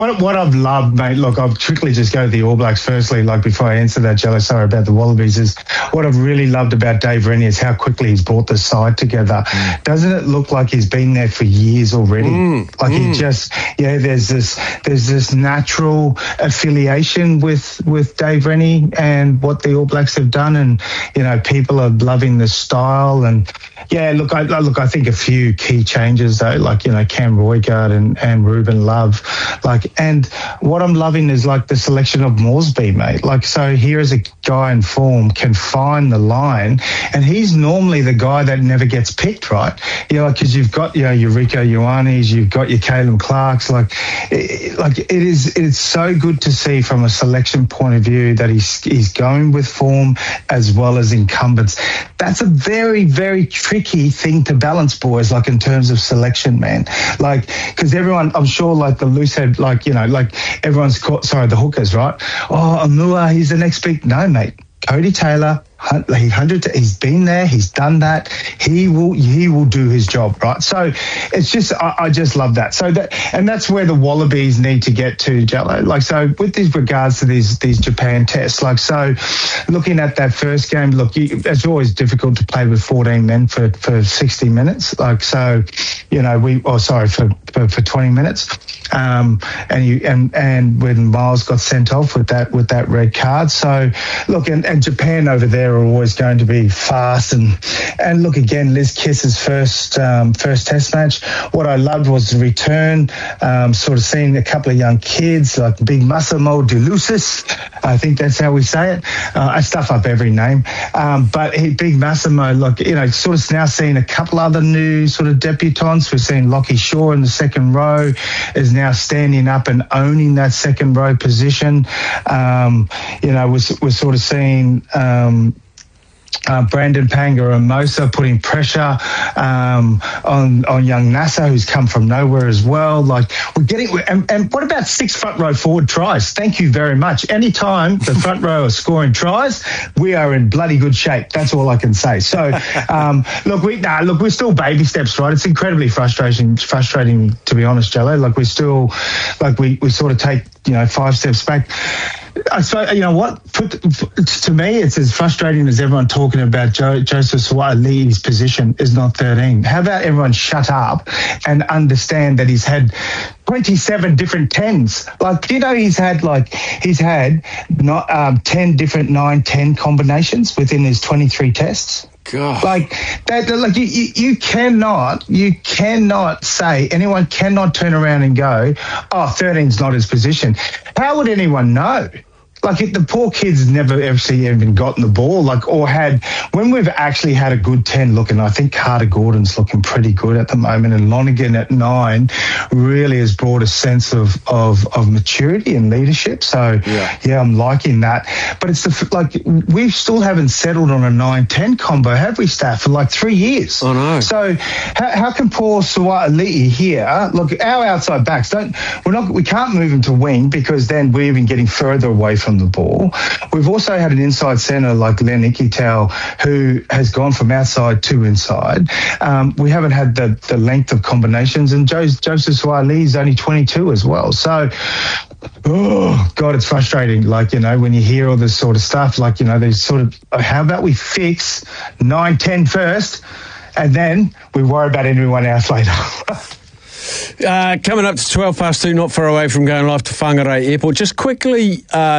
What I've loved, mate, look, I'll quickly just go to the All Blacks firstly, like before I answer that, Jello, sorry about the Wallabies, is what I've really loved about Dave Rennie is how quickly he's brought the side together. Doesn't it look like he's been there for years already? He just, there's this natural affiliation with Dave Rennie and what the All Blacks have done, and, people are loving the style. And, I think a few key changes, though, like, Cam Roigard and Ruben Love, and what I'm loving is the selection of Moresby, mate. So here is a guy in form, can find the line, and he's normally the guy that never gets picked, right? Because you've got, your Rieko Ioanis, you've got your Caleb Clarks. It's so good to see from a selection point of view that he's going with form as well as incumbents. That's a very, very tricky thing to balance, boys, in terms of selection, man. Because everyone, I'm sure, the loose head, everyone's caught, the hookers, right? Oh, Amua, he's the next big. No, mate. Cody Taylor, he's been there, he's done that. He will do his job, right? So it's just, I just love that. So that's where the Wallabies need to get to, Jello. So with these regards to these Japan tests, so looking at that first game, it's always difficult to play with 14 men for 60 minutes. For 20 minutes. And when Miles got sent off with that red card. So look, and Japan over there are always going to be fast, and look again, Liz Kiss's first test match. What I loved was the return, sort of seeing a couple of young kids like Big Massimo De Lucis, I think that's how we say it. I stuff up every name, but Big Massimo, sort of now seeing a couple other new sort of debutants. We're seeing Lockie Shaw in the second row is now standing up and owning that second row position. We're sort of seeing Brandon Pangaromosa putting pressure on young Nasser, who's come from nowhere as well. We're getting, and what about 6 front row forward tries? Thank you very much. Anytime the front row are scoring tries, we are in bloody good shape. That's all I can say. So, we're still baby steps, right? It's incredibly frustrating to be honest, Jello. We still, we sort of take 5 steps back. So, what? To me, it's as frustrating as everyone talking about Joseph Suaalii position is not 13. How about everyone shut up and understand that he's had 27 different 10s. He's had 10 different 9-10 combinations within his 23 tests. God. You cannot say, anyone cannot turn around and go, 13's not his position. How would anyone know? The poor kid's never actually even gotten the ball, or had, when we've actually had a good 10 looking, I think Carter Gordon's looking pretty good at the moment, and Lonergan at 9 really has brought a sense of maturity and leadership. So, I'm liking that. But it's we still haven't settled on a 9-10 combo, have we, Staff, for 3 years? Oh, no. So, how can poor Suaalii here, our outside backs, we can't move him to wing because then we're even getting further away from the ball. We've also had an inside centre like Len Ikitau who has gone from outside to inside. We haven't had the length of combinations, and Joseph Suaalii is only 22 as well. So, God, it's frustrating. When you hear all this sort of stuff, they sort of, how about we fix 9-10 first, and then we worry about everyone else later. Coming up to 2:12, not far away from going live to Whangarei Airport. Just quickly,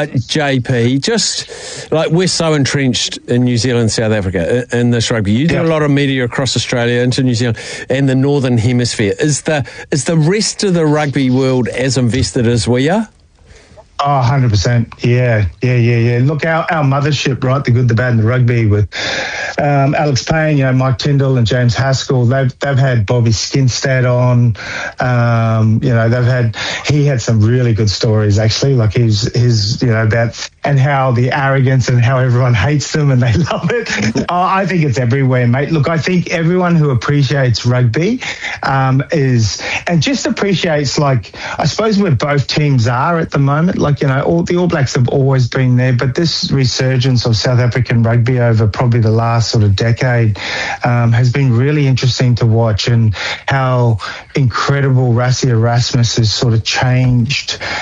JP, we're so entrenched in New Zealand, South Africa, in this rugby. You do a lot of media across Australia, into New Zealand, and the Northern Hemisphere. Is the rest of the rugby world as invested as we are? Oh, 100%. Yeah. Look, our mothership, right, the good, the bad, and the rugby with Alex Payne, Mike Tyndall and James Haskell, they've had Bobby Skinstad on. He had some really good stories, actually, his about, and how the arrogance and how everyone hates them and they love it. I think it's everywhere, mate. Look, I think everyone who appreciates rugby and just appreciates, I suppose where both teams are at the moment, the All Blacks have always been there, but this resurgence of South African rugby over probably the last sort of decade has been really interesting to watch, and how incredible Rassie Erasmus has sort of changed